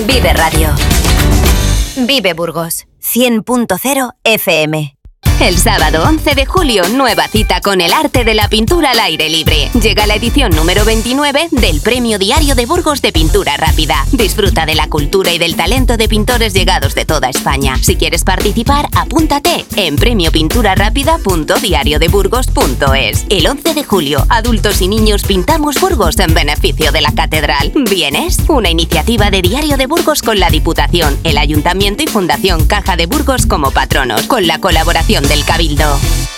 Vive Radio. Vive Burgos. 100.0 FM. El sábado 11 de julio, nueva cita con el arte de la pintura al aire libre. Llega la edición número 29 del Premio Diario de Burgos de Pintura Rápida. Disfruta de la cultura y del talento de pintores llegados de toda España. Si quieres participar, apúntate en premiopinturarápida.diariodeburgos.es. El 11 de julio, adultos y niños pintamos Burgos en beneficio de la Catedral. ¿Vienes? Una iniciativa de Diario de Burgos con la Diputación, el Ayuntamiento y Fundación Caja de Burgos como patronos, con la colaboración del Cabildo.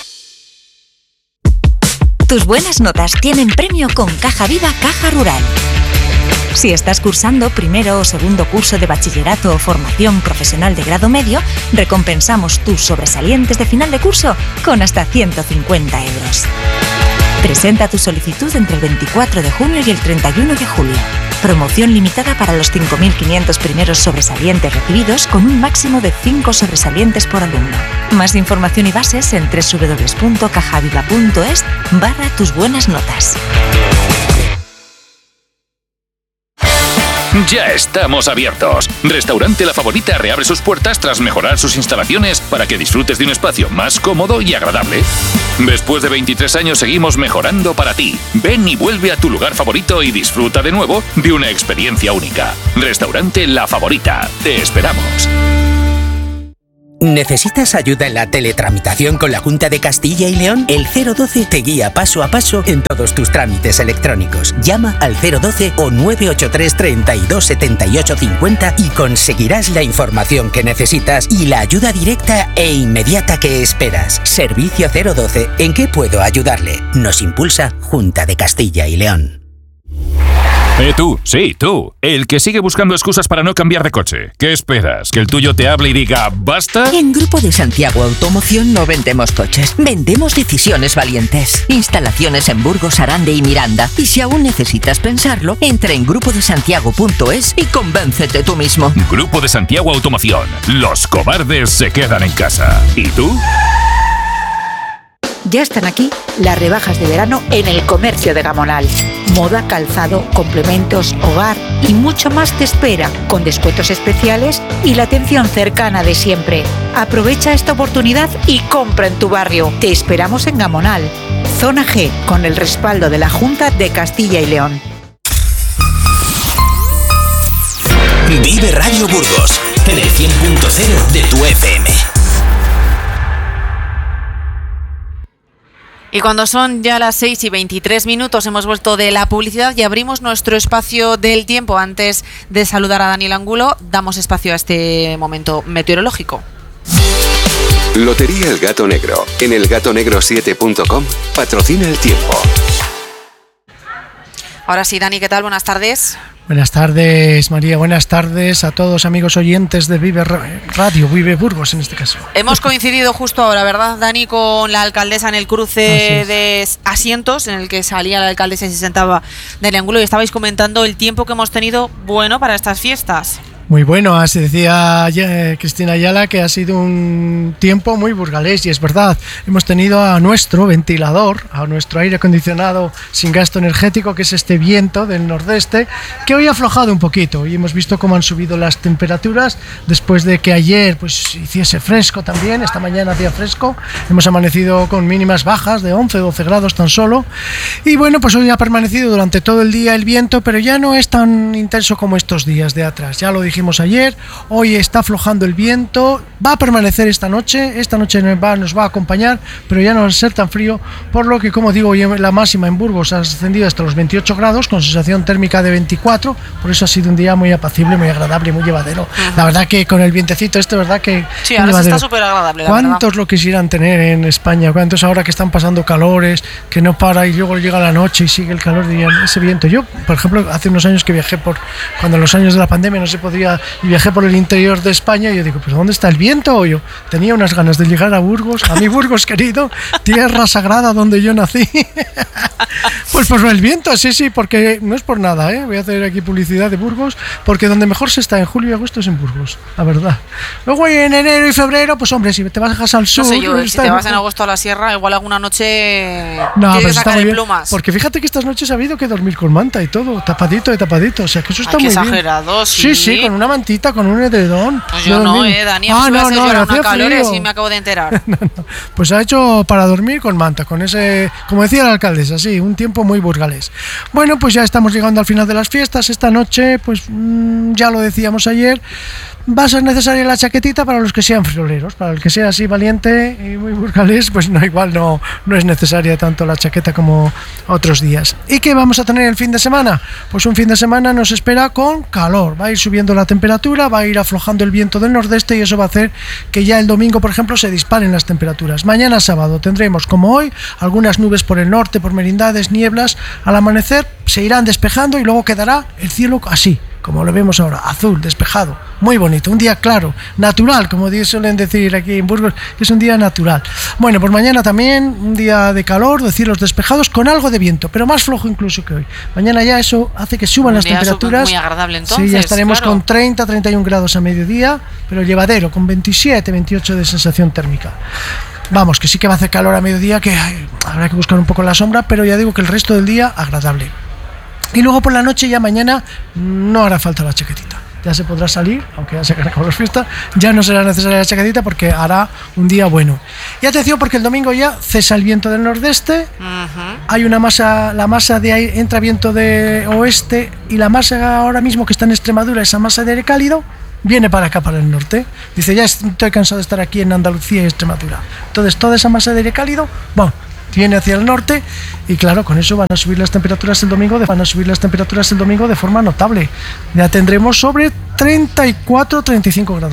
Tus buenas notas tienen premio con Caja Viva Caja Rural. Si estás cursando primero o segundo curso de bachillerato o formación profesional de grado medio, recompensamos tus sobresalientes de final de curso con hasta 150 euros. Presenta tu solicitud entre el 24 de junio y el 31 de julio. Promoción limitada para los 5.500 primeros sobresalientes recibidos con un máximo de 5 sobresalientes por alumno. Más información y bases en www.cajaviva.es/tus buenas notas. Ya estamos abiertos. Restaurante La Favorita reabre sus puertas tras mejorar sus instalaciones para que disfrutes de un espacio más cómodo y agradable. Después de 23 años seguimos mejorando para ti. Ven y vuelve a tu lugar favorito y disfruta de nuevo de una experiencia única. Restaurante La Favorita. Te esperamos. ¿Necesitas ayuda en la teletramitación con la Junta de Castilla y León? El 012 te guía paso a paso en todos tus trámites electrónicos. Llama al 012 o 983 32 78 50 y conseguirás la información que necesitas y la ayuda directa e inmediata que esperas. Servicio 012. ¿En qué puedo ayudarle? Nos impulsa Junta de Castilla y León. Tú, sí, tú, el que sigue buscando excusas para no cambiar de coche. ¿Qué esperas? ¿Que el tuyo te hable y diga basta? En Grupo de Santiago Automoción no vendemos coches, vendemos decisiones valientes. Instalaciones en Burgos, Arande y Miranda. Y si aún necesitas pensarlo, entra en grupodesantiago.es y convéncete tú mismo. Grupo de Santiago Automoción. Los cobardes se quedan en casa. ¿Y tú? Ya están aquí las rebajas de verano en el comercio de Gamonal. Moda, calzado, complementos, hogar y mucho más te espera, con descuentos especiales y la atención cercana de siempre. Aprovecha esta oportunidad y compra en tu barrio. Te esperamos en Gamonal, Zona G, con el respaldo de la Junta de Castilla y León. Vive Radio Burgos, en el 100.0 de tu FM. Y cuando son ya las 6:23, hemos vuelto de la publicidad y abrimos nuestro espacio del tiempo. Antes de saludar a Daniel Angulo, damos espacio a este momento meteorológico. Lotería El Gato Negro, en elgatonegro7.com, patrocina el tiempo. Ahora sí, Dani, ¿qué tal? Buenas tardes. Buenas tardes, María. Buenas tardes a todos, amigos oyentes de Vive Radio, Vive Burgos en este caso. Hemos coincidido justo ahora, ¿verdad, Dani, con la alcaldesa en el cruce de asientos en el que salía la alcaldesa y se sentaba Daniel Angulo, y estabais comentando el tiempo que hemos tenido bueno para estas fiestas. Muy bueno, se decía Cristina Ayala que ha sido un tiempo muy burgalés, y es verdad. Hemos tenido a nuestro ventilador, a nuestro aire acondicionado sin gasto energético, que es este viento del nordeste, que hoy ha aflojado un poquito, y hemos visto cómo han subido las temperaturas después de que ayer pues hiciese fresco también. Esta mañana hacía fresco, hemos amanecido con mínimas bajas de 11-12 grados tan solo, y bueno, pues hoy ha permanecido durante todo el día el viento, pero ya no es tan intenso como estos días de atrás. Ya lo dijimos ayer, hoy está aflojando el viento, va a permanecer esta noche nos va a acompañar, pero ya no va a ser tan frío, por lo que, como digo, hoy la máxima en Burgos ha ascendido hasta los 28 grados, con sensación térmica de 24, por eso ha sido un día muy apacible, muy agradable, muy llevadero. La verdad que con el vientecito verdad que... Sí, ahora está súper agradable, la ¿Cuántos verdad? Lo quisieran tener en España? ¿Cuántos ahora que están pasando calores, que no para y luego llega la noche y sigue el calor, dirían, ese viento? Yo, por ejemplo, hace unos años que viajé cuando en los años de la pandemia no se podía, y viajé por el interior de España, y yo digo, ¿pero dónde está el viento? Yo tenía unas ganas de llegar a Burgos, a mi Burgos querido, tierra sagrada donde yo nací. Pues por el viento, sí, porque no es por nada, voy a hacer aquí publicidad de Burgos, porque donde mejor se está en julio y agosto es en Burgos, la verdad. Luego en enero y febrero, pues hombre, si te bajas al sur... No sé yo, si te vas en agosto a la sierra, igual alguna noche tienes que sacar en plumas. Porque fíjate que estas noches ha habido que dormir con manta y todo, tapadito, o sea que eso está muy bien. Exagerado, sí. Sí, con con una mantita, con un edredón. Pues yo no, Dani, a mí me llorar una calores y me acabo de enterar. No. Pues ha hecho para dormir con manta, con ese, como decía la alcaldesa, sí, un tiempo muy burgalés. Bueno, pues ya estamos llegando al final de las fiestas. Esta noche, pues ya lo decíamos ayer, va a ser necesaria la chaquetita para los que sean frioleros. Para el que sea así valiente y muy burgalés, pues no, igual no es necesaria tanto la chaqueta como otros días. ¿Y qué vamos a tener el fin de semana? Pues un fin de semana nos espera con calor. Va a ir subiendo la temperatura, va a ir aflojando el viento del nordeste y eso va a hacer que ya el domingo, por ejemplo, se disparen las temperaturas. Mañana sábado tendremos, como hoy, algunas nubes por el norte, por merindades, nieblas. Al amanecer se irán despejando y luego quedará el cielo así, como lo vemos ahora, azul, despejado, muy bonito, un día claro, natural, como suelen decir aquí en Burgos, que es un día natural. Bueno, pues mañana también un día de calor, de cielos despejados, con algo de viento, pero más flojo incluso que hoy. Mañana ya eso hace que suban las temperaturas. Muy agradable entonces. Sí, ya estaremos con 30, 31 grados a mediodía, pero llevadero, con 27, 28 de sensación térmica. Vamos, que sí que va a hacer calor a mediodía, que habrá que buscar un poco la sombra, pero ya digo que el resto del día agradable. Y luego por la noche, ya mañana, no hará falta la chaquetita. Ya se podrá salir, aunque ya se acabó la fiesta, ya no será necesaria la chaquetita porque hará un día bueno. Y atención, porque el domingo ya cesa el viento del nordeste, hay una masa, la masa de aire, entra viento de oeste, y la masa ahora mismo que está en Extremadura, esa masa de aire cálido, viene para acá, para el norte. Dice, ya estoy cansado de estar aquí en Andalucía y Extremadura. Entonces toda esa masa de aire cálido, bueno, viene hacia el norte y claro, con eso van a subir las temperaturas el domingo de forma notable. Ya tendremos sobre 34, 35 grados.